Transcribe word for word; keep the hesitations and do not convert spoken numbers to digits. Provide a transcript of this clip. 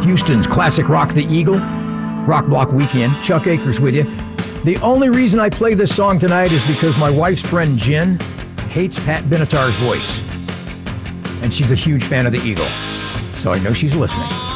Houston's classic rock, The Eagle. Rock Block Weekend. Chuck Akers with you. The only reason I play this song tonight is because my wife's friend Jen hates Pat Benatar's voice. And she's a huge fan of The Eagle. So I know she's listening.